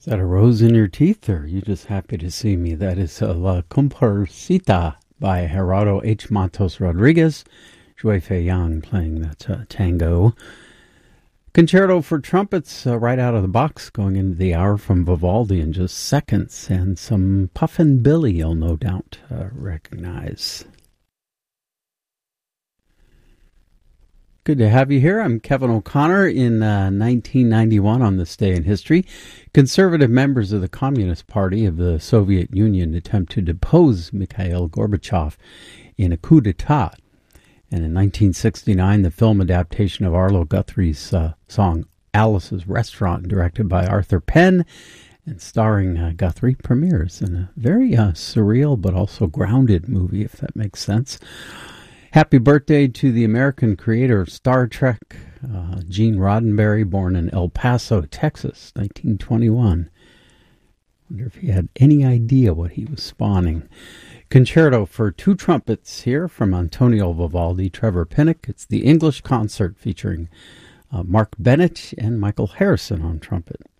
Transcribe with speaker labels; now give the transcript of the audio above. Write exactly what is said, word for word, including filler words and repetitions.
Speaker 1: that a rose in your teeth, or are you just happy to see me? That is uh, La Comparsita by Gerardo H. Matos Rodriguez. Shui Fei Yang playing that uh, tango. Concerto for trumpets uh, right out of the box, going into the hour from Vivaldi in just seconds. And some Puffin Billy you'll no doubt uh, recognize. Good to have you here. I'm Kevin O'Connor. In uh, nineteen ninety-one, on this day in history, conservative members of the Communist Party of the Soviet Union attempt to depose Mikhail Gorbachev in a coup d'etat. And in nineteen sixty-nine, the film adaptation of Arlo Guthrie's uh, song Alice's Restaurant, directed by Arthur Penn and starring uh, Guthrie, premieres in a very uh, surreal but also grounded movie, if that makes sense. Happy birthday to the American creator of Star Trek, uh, Gene Roddenberry, born in El Paso, Texas, nineteen twenty-one. Wonder if he had any idea what he was spawning. Concerto for two trumpets here from Antonio Vivaldi, Trevor Pinnock. It's the English concert featuring uh, Mark Bennett and Michael Harrison on trumpet.